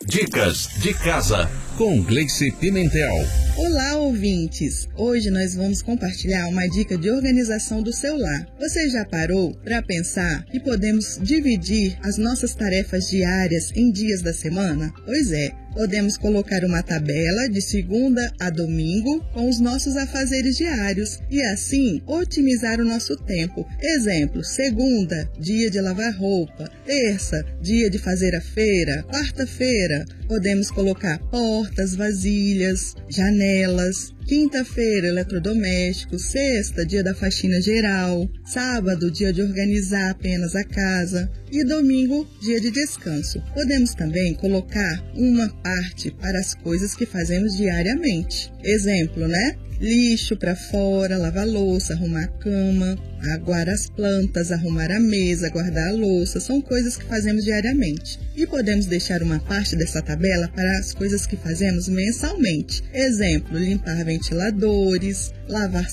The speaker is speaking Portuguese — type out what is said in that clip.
Dicas de casa com Gleice Pimentel. Olá, ouvintes! Hoje nós vamos compartilhar uma dica de organização do seu lar. Você já parou para pensar que podemos dividir as nossas tarefas diárias em dias da semana? Pois é, podemos colocar uma tabela de segunda a domingo com os nossos afazeres diários e assim otimizar o nosso tempo. Exemplo, segunda, dia de lavar roupa, terça, dia de fazer a feira, quarta-feira, podemos colocar portas, vasilhas, janelas, quinta-feira, eletrodomésticos, sexta, dia da faxina geral, sábado, dia de organizar apenas a casa e domingo, dia de descanso. Podemos também colocar uma parte para as coisas que fazemos diariamente. Exemplo, lixo para fora, lavar louça, arrumar a cama, aguar as plantas, arrumar a mesa, guardar a louça, são coisas que fazemos diariamente. E podemos deixar uma parte dessa tabela para as coisas que fazemos mensalmente. Exemplo, limpar ventiladores, lavar